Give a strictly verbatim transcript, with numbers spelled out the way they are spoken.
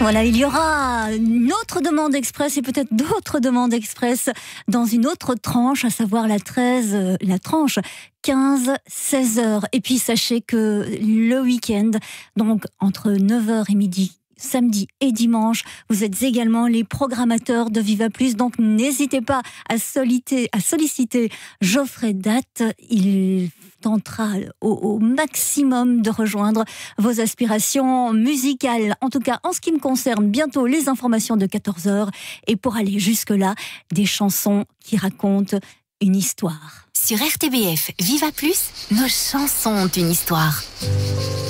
Voilà, il y aura une autre demande express et peut-être d'autres demandes express dans une autre tranche, à savoir la treize, euh, la tranche quinze seize heures. Et puis sachez que le week-end, donc entre neuf heures et midi, samedi et dimanche, vous êtes également les programmateurs de Viva Plus, donc n'hésitez pas à solliciter, à solliciter Geoffrey Date. Il tentera au, au maximum de rejoindre vos aspirations musicales. En tout cas, en ce qui me concerne, bientôt les informations de quatorze heures. Et pour aller jusque-là, des chansons qui racontent une histoire. Sur R T B F, Viva Plus, nos chansons ont une histoire.